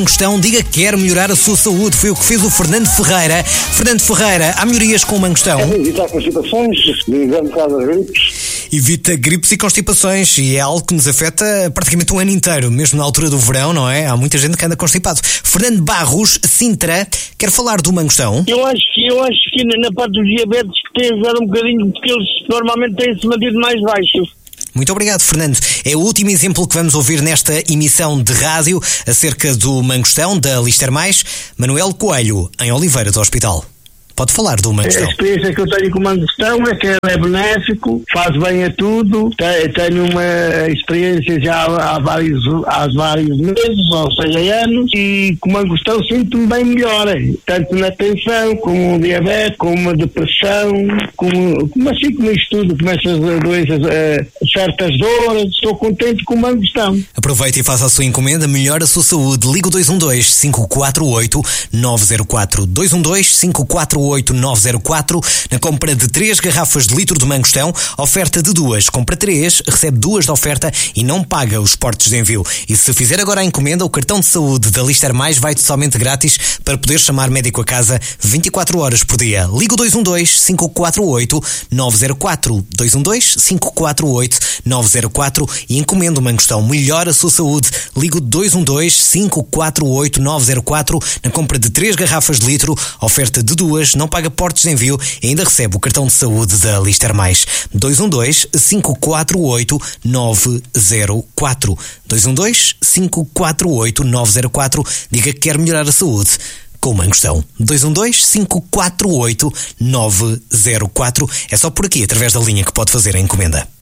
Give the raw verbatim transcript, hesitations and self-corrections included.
Mangostão, diga que quer melhorar a sua saúde. Foi o que fez o Fernando Ferreira. Fernando Ferreira, há melhorias com o Mangostão? É evitar constipações, evitar um bocado as gripes. Evita gripes e constipações, e é algo que nos afeta praticamente um ano inteiro, mesmo na altura do verão, não é? Há muita gente que anda constipado. Fernando Barros, Sintra, quer falar do Mangostão? Eu acho que, eu acho que na parte dos diabetes que tem ajudado um bocadinho, porque eles normalmente têm-se mantido mais baixos. Muito obrigado, Fernando. É o último exemplo que vamos ouvir nesta emissão de rádio acerca do Mangostão, da Lister Mais. Manuel Coelho, em Oliveira do Hospital. Pode falar do Mangostão. A experiência que eu tenho com o Mangostão é que é benéfico, faz bem a tudo. Tenho uma experiência já há vários, há vários meses, ou seja, anos, e com o Mangostão sinto-me bem melhor, tanto na tensão, como o diabetes, como a depressão, como, como assim como isto tudo, como essas doenças, uh, certas dores. Estou contente com o Mangostão. Aproveite e faça a sua encomenda, melhore a sua saúde. Liga o dois um dois, cinco quatro oito, nove zero quatro. dois um dois, cinco quatro oito, nove zero quatro. Na compra de três garrafas de litro de Mangostão, oferta de duas. Compra três, recebe duas de oferta e não paga os portos de envio. E se fizer agora a encomenda, o cartão de saúde da Lister Mais vai totalmente grátis para poder chamar médico a casa vinte e quatro horas por dia. Liga o dois um dois, cinco quatro oito, nove zero quatro. dois um dois, cinco quatro oito, nove zero quatro e encomenda o Mangostão. Melhora a sua saúde. Liga o dois um dois, cinco quatro oito, nove zero quatro. Na compra de três garrafas de litro, oferta de duas, não paga portos de envio e ainda recebe o cartão de saúde da Lister Mais. dois um dois, cinco quatro oito, nove zero quatro. dois um dois, cinco quatro oito, nove zero quatro. Diga que quer melhorar a saúde com o Mangostão. dois um dois, cinco quatro oito, nove zero quatro. É só por aqui, através da linha, que pode fazer a encomenda.